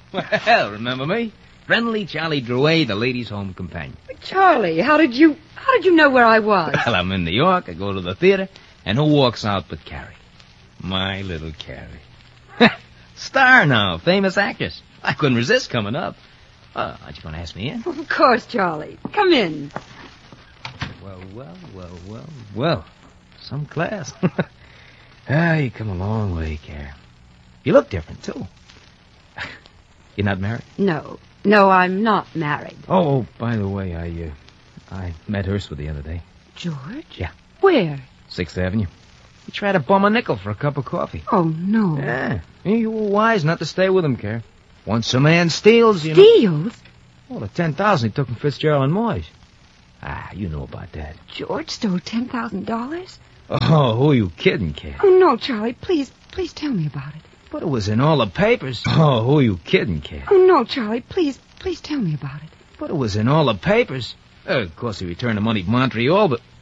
Well, remember me? Friendly Charlie Drouet, the ladies' home companion. Charlie, how did you know where I was? Well, I'm in New York. I go to the theater, and who walks out but Carrie? My little Carrie. Star now, famous actress. I couldn't resist coming up. Aren't you going to ask me in? Of course, Charlie. Come in. Well. Some class. You come a long way, Carrie. You look different, too. You're not married? No, I'm not married. Oh, by the way, I met Hurstwood the other day. George? Yeah. Where? 6th Avenue. He tried to bum a nickel for a cup of coffee. Oh, no. Yeah. You were wise not to stay with him, Carrie. Once a man steals, you know... Steals? Well, the $10,000 he took from Fitzgerald and Moyes. You know about that. George stole $10,000? Oh, who are you kidding, Carrie? Oh, no, Charlie. Please tell me about it. But it was in all the papers. Oh, who are you kidding, Carrie? Oh, no, Charlie. Please tell me about it. But it was in all the papers. Of course, he returned the money to Montreal, but